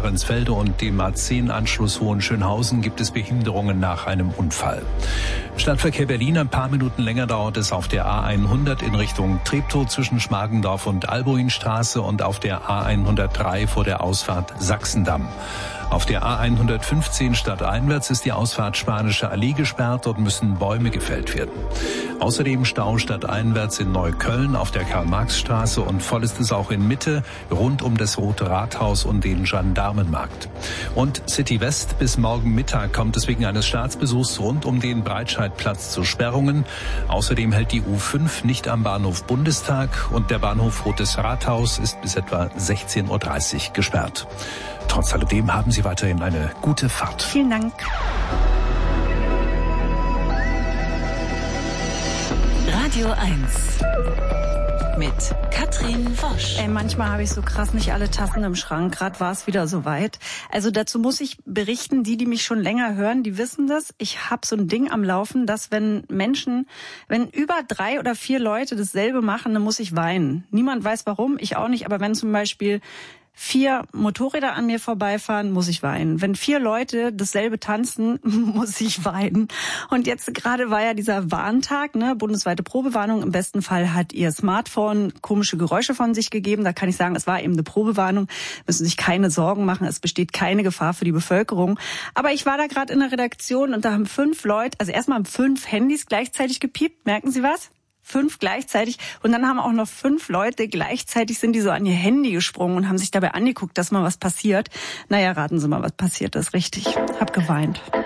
Ahrensfelde und dem A10-Anschluss Hohenschönhausen gibt es Behinderungen nach einem Unfall. Stadtverkehr Berlin, ein paar Minuten länger dauert es auf der A100 in Richtung Treptow zwischen Schmargendorf und Albuinstraße und auf der A103 vor der Ausfahrt Sachsendamm. Auf der A115 stadteinwärts ist die Ausfahrt Spanische Allee gesperrt. Dort müssen Bäume gefällt werden. Außerdem Stau stadteinwärts in Neukölln auf der Karl-Marx-Straße und voll ist es auch in Mitte rund um das Rote Rathaus und den Gendarmenmarkt. Und City West bis morgen Mittag kommt es wegen eines Staatsbesuchs rund um den Breitscheidplatz zu Sperrungen. Außerdem hält die U5 nicht am Bahnhof Bundestag und der Bahnhof Rotes Rathaus ist bis etwa 16:30 Uhr gesperrt. Trotz alledem haben Sie weiterhin eine gute Fahrt. Vielen Dank. Radio 1 mit Katrin Wosch. Manchmal habe ich so krass nicht alle Tassen im Schrank. Gerade war es wieder soweit. Also dazu muss ich berichten, die mich schon länger hören, die wissen das. Ich habe so ein Ding am Laufen, dass wenn über 3 oder 4 Leute dasselbe machen, dann muss ich weinen. Niemand weiß warum, ich auch nicht. Aber wenn zum Beispiel 4 Motorräder an mir vorbeifahren, muss ich weinen. Wenn 4 Leute dasselbe tanzen, muss ich weinen. Und jetzt gerade war ja dieser Warntag, ne, bundesweite Probewarnung. Im besten Fall hat Ihr Smartphone komische Geräusche von sich gegeben. Da kann ich sagen, es war eben eine Probewarnung. Müssen sich keine Sorgen machen. Es besteht keine Gefahr für die Bevölkerung. Aber ich war da gerade in der Redaktion und da haben 5 Leute, also erstmal haben 5 Handys gleichzeitig gepiept. Merken Sie was? 5 gleichzeitig. Und dann haben auch noch 5 Leute gleichzeitig sind die so an ihr Handy gesprungen und haben sich dabei angeguckt, dass mal was passiert. Naja, raten Sie mal, was passiert ist. Richtig. Hab geweint.